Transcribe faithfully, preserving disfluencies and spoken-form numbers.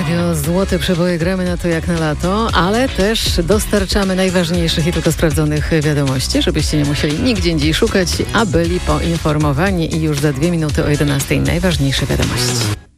Radio Złote Przeboje, gramy na to jak na lato, ale też dostarczamy najważniejszych i tylko sprawdzonych wiadomości, żebyście nie musieli nigdzie indziej szukać, a byli poinformowani. I już za dwie minuty o jedenastej najważniejsze wiadomości.